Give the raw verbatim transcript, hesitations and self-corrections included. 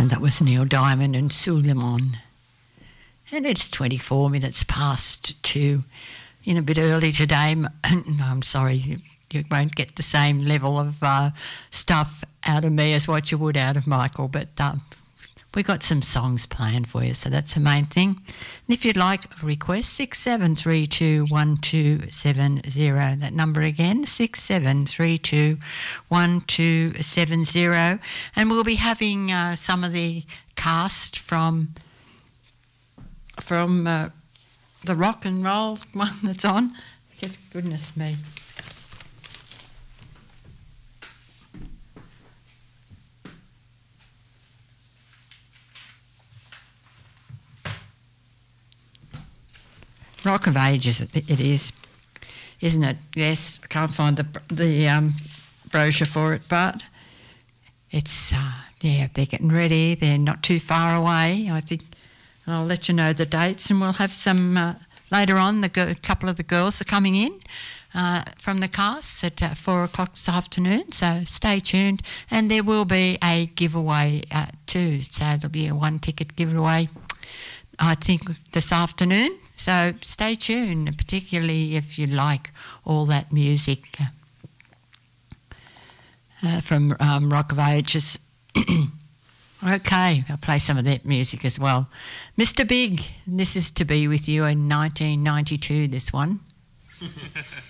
And that was Neil Diamond and Suleiman. And it's twenty-four minutes past two. In a bit early today. I'm sorry, you, you won't get the same level of uh, stuff out of me as what you would out of Michael, but um, we got some songs planned for you, so that's the main thing. And if you'd like a request, six seven three two one two seven zero. That number again, six seven three two one two seven zero. And we'll be having uh, some of the cast from from uh, the rock and roll one that's on. Goodness me. Rock of Ages, it is, isn't it? Yes, I can't find the the um, brochure for it, but it's, uh, yeah, they're getting ready. They're not too far away, I think. I'll let you know the dates, and we'll have some, uh, later on, the a couple of the girls are coming in uh, from the cast at uh, four o'clock this afternoon, so stay tuned. And there will be a giveaway uh, too, so there'll be a one-ticket giveaway, I think, this afternoon. So stay tuned, particularly if you like all that music uh, from um, Rock of Ages. Okay, I'll play some of that music as well. Mister Big, this is To Be With You in nineteen ninety-two, this one.